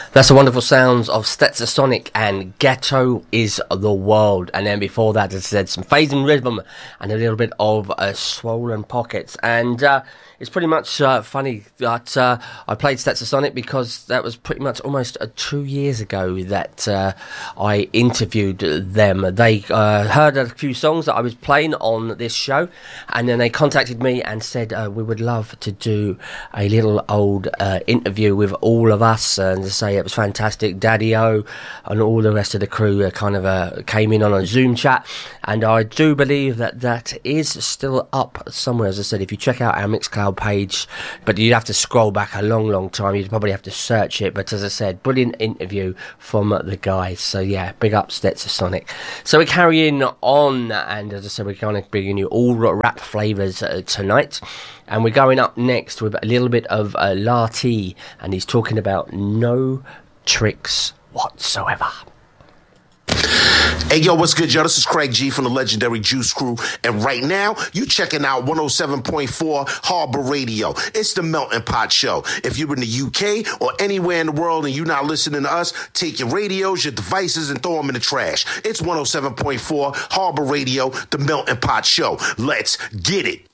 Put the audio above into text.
That's the wonderful sounds of Stetsasonic and Ghetto is the World. And then before that, as I said, some Phasing Rhythm and a little bit of Swollen Pockets. And it's pretty much funny that I played Stetsasonic because that was pretty much almost 2 years ago that I interviewed them. They heard a few songs that I was playing on this show, and then they contacted me and said, we would love to do a little old interview with all of us, and to say it was fantastic. Daddy-O and all the rest of the crew kind of came in on a Zoom chat, and I do believe that that is still up somewhere. As I said, if you check out our Mixcloud page, but you'd have to scroll back a long time. You'd probably have to search it, but as I said, brilliant interview from the guys. So yeah, big up Stetsasonic. So we're carrying on, and as I said, we're kind of bringing you all rap flavours tonight, and we're going up next with a little bit of Larty, and he's talking about no tricks whatsoever. Hey, yo, what's good, yo? This is Craig G from the legendary Juice Crew, and right now, you checking out 107.4 Harbor Radio. It's the Melting Pot Show. If you're in the UK or anywhere in the world and you're not listening to us, take your radios, your devices, and throw them in the trash. It's 107.4 Harbor Radio, the Melting Pot Show. Let's get it.